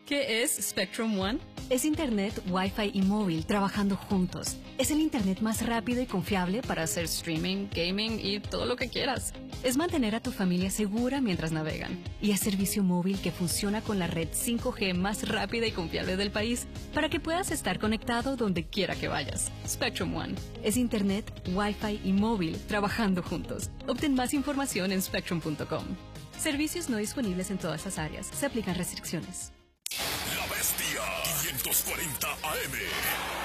¿Qué es Spectrum One? Es Internet, Wi-Fi y móvil trabajando juntos. Es el Internet más rápido y confiable Para hacer streaming, gaming y todo lo que quieras. Es mantener a tu familia segura mientras navegan. Y es servicio móvil que funciona con la red 5G más rápida y confiable del país para que puedas estar conectado donde quiera que vayas. Spectrum One. Es Internet, Wi-Fi y móvil trabajando juntos. Obtén más información en spectrum.com. Servicios no disponibles en todas las áreas. Se aplican restricciones. La Bestia 540 AM.